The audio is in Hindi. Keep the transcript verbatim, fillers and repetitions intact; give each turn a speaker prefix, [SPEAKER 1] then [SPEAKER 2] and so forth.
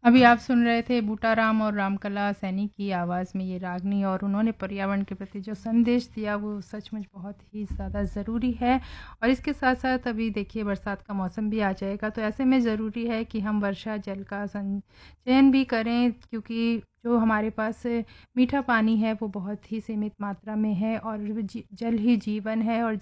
[SPEAKER 1] अभी आप सुन रहे थे बूटाराम और रामकला सैनी की आवाज़ में ये रागनी, और उन्होंने पर्यावरण के प्रति जो संदेश दिया वो सचमुच बहुत ही ज़्यादा ज़रूरी है। और इसके साथ-साथ अभी देखिए बरसात का मौसम भी आ जाएगा, तो ऐसे में ज़रूरी है कि हम वर्षा जल का संचयन भी करें, क्योंकि जो हमारे पास मीठा पानी है वो बहुत ही सीमित मात्रा में है, और जी जल ही जीवन है। और